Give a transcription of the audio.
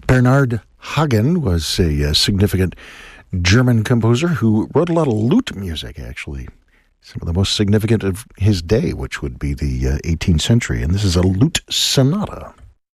Bernhard Hagen was a significant German composer who wrote a lot of lute music, actually. Some of the most significant of his day, which would be the 18th century. And this is a lute sonata.